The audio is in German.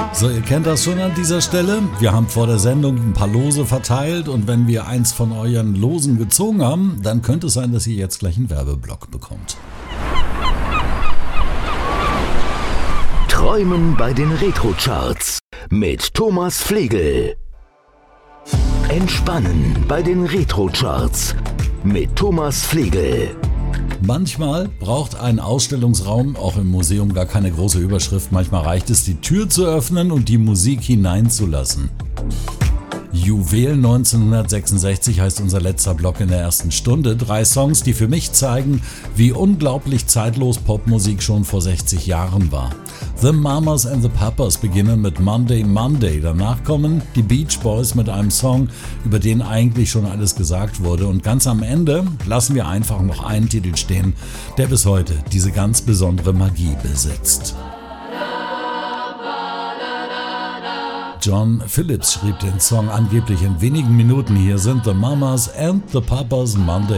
So, ihr kennt das schon an dieser Stelle. Wir haben vor der Sendung ein paar Lose verteilt und wenn wir eins von euren Losen gezogen haben, dann könnte es sein, dass ihr jetzt gleich einen Werbeblock bekommt. Träumen bei den Retro-Charts mit Thomas Flegel. Entspannen bei den Retro-Charts mit Thomas Flegel. Manchmal braucht ein Ausstellungsraum auch im Museum gar keine große Überschrift. Manchmal reicht es, die Tür zu öffnen und die Musik hineinzulassen. Juwel 1966 heißt unser letzter Block in der ersten Stunde. 3 Songs, die für mich zeigen, wie unglaublich zeitlos Popmusik schon vor 60 Jahren war. The Mamas and the Papas beginnen mit Monday Monday. Danach kommen die Beach Boys mit einem Song, über den eigentlich schon alles gesagt wurde. Und ganz am Ende lassen wir einfach noch einen Titel stehen, der bis heute diese ganz besondere Magie besitzt. John Phillips schrieb den Song angeblich in wenigen Minuten. Hier sind The Mamas and the Papas Monday